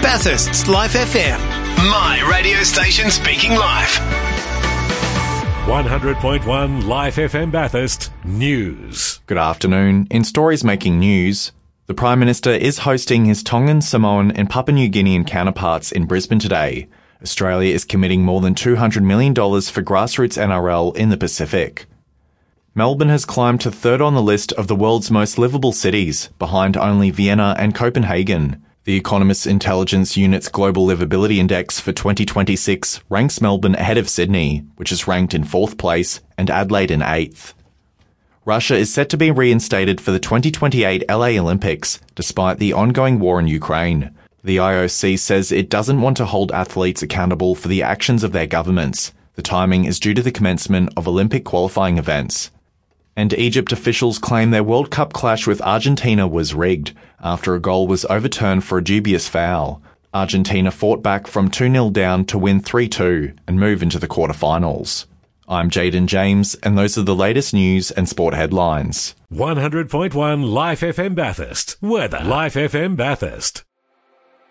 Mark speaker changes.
Speaker 1: Bathurst's Life FM. My radio station speaking live.
Speaker 2: 100.1 Life FM Bathurst News.
Speaker 3: Good afternoon. In stories making news, the Prime Minister is hosting his Tongan, Samoan and Papua New Guinean counterparts in Brisbane today. Australia is committing more than $200 million for grassroots NRL in the Pacific. Melbourne has climbed to third on the list of the world's most livable cities, behind only Vienna and Copenhagen. The Economist Intelligence Unit's Global Livability Index for 2026 ranks Melbourne ahead of Sydney, which is ranked in 4th place, and Adelaide in 8th. Russia is set to be reinstated for the 2028 LA Olympics, despite the ongoing war in Ukraine. The IOC says it doesn't want to hold athletes accountable for the actions of their governments. The timing is due to the commencement of Olympic qualifying events. And Egypt officials claim their World Cup clash with Argentina was rigged after a goal was overturned for a dubious foul. Argentina fought back from 2-0 down to win 3-2 and move into the quarterfinals. I'm Jaden James, and those are the latest news and sport headlines.
Speaker 2: 100.1 Life FM Bathurst. Weather. Life FM Bathurst.